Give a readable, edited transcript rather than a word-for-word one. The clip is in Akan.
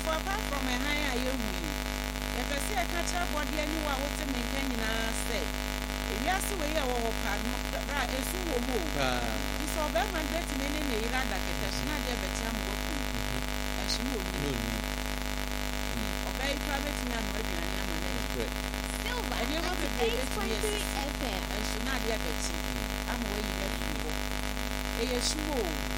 for apart from a higher you mean. If I see a catcher body anywhere, what to maintain in our say. If you ask where you are, right, a sumo move. So, Berman bet in any rather get a snagger, but I'm working. As you know, obey private and ready and yaman. Silver, I never could be 8.3 FM. And so now, dear Betsy, I'm waiting at you. A small.